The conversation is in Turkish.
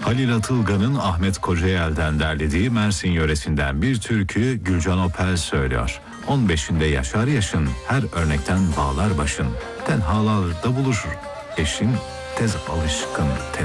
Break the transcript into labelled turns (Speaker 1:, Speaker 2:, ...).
Speaker 1: Halil Atılgan'ın Ahmet Kocayel'den derlediği Mersin yöresinden bir türkü Gülcan Opel söylüyor. 15'inde yaşar yaşın, her örnekten bağlar başın. Tenhalarda bulur eşin, tez alışkın